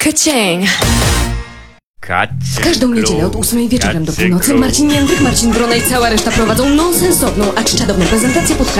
Kacang. Każdą niedzielę od 8 wieczorem do północy Marcin Jędryk, Marcin Brona i cała reszta prowadzą nonsensowną, acz czadowną prezentację pod